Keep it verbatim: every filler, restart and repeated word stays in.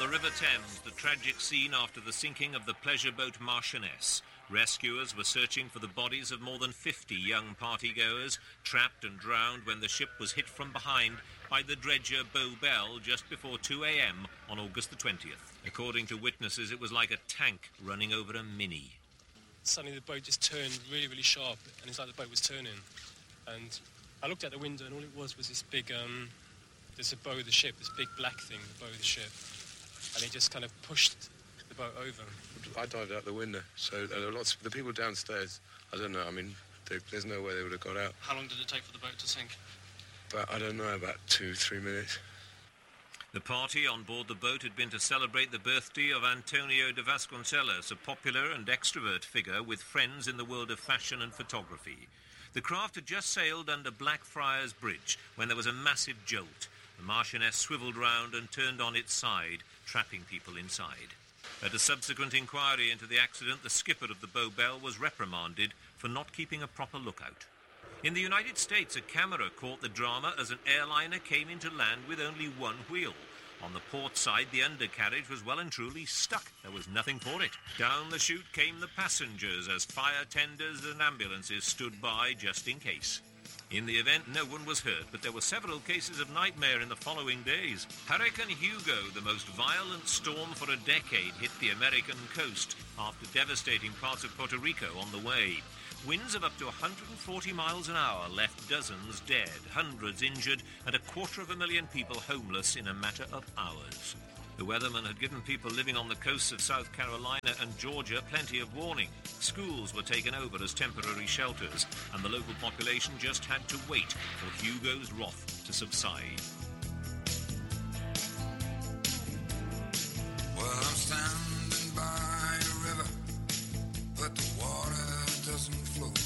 the River Thames, the tragic scene after the sinking of the pleasure boat Marchioness. Rescuers were searching for the bodies of more than fifty young partygoers, trapped and drowned when the ship was hit from behind by the dredger Bow Bell just before two a m on August the twentieth. According to witnesses, it was like a tank running over a mini. Suddenly the boat just turned really, really sharp, and it's like the boat was turning. And I looked out the window, and all it was was this big, um, there's a bow of the ship, this big black thing, the bow of the ship. And it just kind of pushed the boat over. I dived out the window, so there were lots of the people downstairs. I don't know, I mean, they, there's no way they would have got out. How long did it take for the boat to sink? But I don't know, about two, three minutes. The party on board the boat had been to celebrate the birthday of Antonio de Vasconcelos, a popular and extrovert figure with friends in the world of fashion and photography. The craft had just sailed under Blackfriars Bridge when there was a massive jolt. The Marchioness swiveled round and turned on its side, trapping people inside. At a subsequent inquiry into the accident, the skipper of the Bow Bell was reprimanded for not keeping a proper lookout. In the United States, a camera caught the drama as an airliner came into land with only one wheel. On the port side, the undercarriage was well and truly stuck. There was nothing for it. Down the chute came the passengers as fire tenders and ambulances stood by just in case. In the event, no one was hurt, but there were several cases of nightmare in the following days. Hurricane Hugo, the most violent storm for a decade, hit the American coast after devastating parts of Puerto Rico on the way. Winds of up to one hundred forty miles an hour left dozens dead, hundreds injured, and a quarter of a million people homeless in a matter of hours. The weatherman had given people living on the coasts of South Carolina and Georgia plenty of warning. Schools were taken over as temporary shelters, and the local population just had to wait for Hugo's wrath to subside. Well, I'm standing by a river, but the water doesn't flow.